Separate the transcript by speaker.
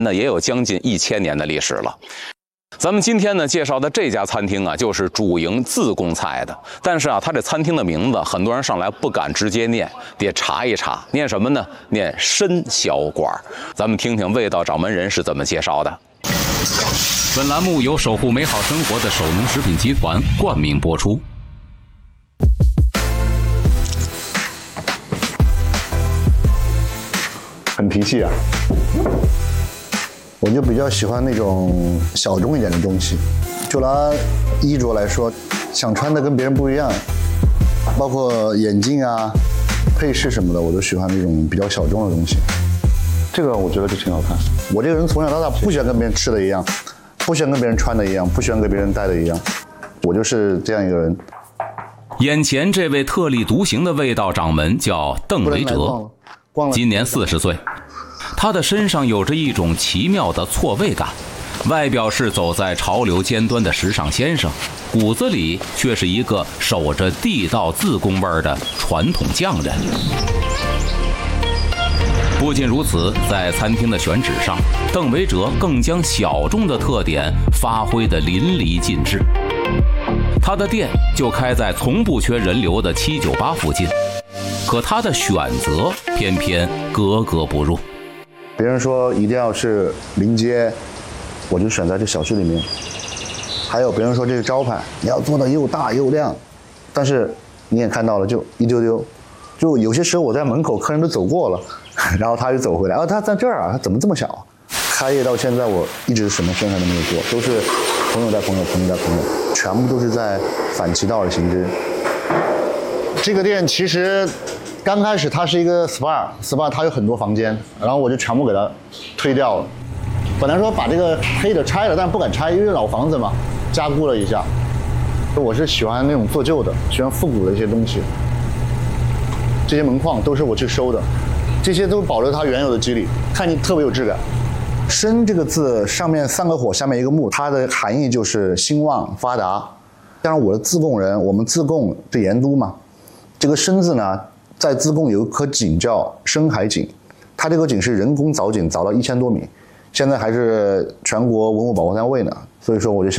Speaker 1: 那也有将近1000年的历史了。咱们今天呢介绍的这家餐厅啊，就是主营自贡菜的。但是啊，它这餐厅的名字，很多人上来不敢直接念，得查一查，念什么呢？念参小馆。咱们听听味道掌门人是怎么介绍的。
Speaker 2: 本栏目由守护美好生活的首农食品集团冠名播出。
Speaker 3: 很提气啊！我就比较喜欢那种小众一点的东西。就拿衣着来说，想穿的跟别人不一样，包括眼镜啊、配饰什么的，我都喜欢那种比较小众的东西。这个我觉得就挺好看。我这个人从小到大不喜欢跟别人吃的一样，不喜欢跟别人穿的一样，不喜欢跟别人戴的一样，我就是这样一个人。
Speaker 2: 眼前这位特立独行的味道掌门叫邓维哲，今年40岁。他的身上有着一种奇妙的错位感，外表是走在潮流尖端的时尚先生，骨子里却是一个守着地道自贡味儿的传统匠人。不仅如此，在餐厅的选址上，邓维哲更将小众的特点发挥得淋漓尽致。他的店就开在从不缺人流的798附近，可他的选择偏偏格格不入。
Speaker 3: 别人说一定要是临街，我就选在这小区里面。还有别人说这个招牌你要做的又大又亮，但是你也看到了，就一丢丢。就有些时候我在门口，客人都走过了，然后他就走回来，他在这儿啊，他怎么这么小？开业到现在，我一直什么宣传都没有做，都是朋友带朋友，朋友带朋友，全部都是在反其道而行之。这个店其实刚开始它是一个 SPA， 它有很多房间，然后我就全部给它推掉了。本来说把这个黑的拆了，但不敢拆，因为老房子嘛，加固了一下。我是喜欢那种做旧的，喜欢复古的一些东西。这些门框都是我去收的，这些都保留它原有的肌理，看着特别有质感。参这个字上面3个火，下面1个木，它的含义就是兴旺发达。当然我是自贡人，我们自贡是盐都嘛，这个参字呢，在自贡有一颗井叫深海井，它这个井是人工凿井，凿了1000多米，现在还是全国文物保护单位呢。所以说我就想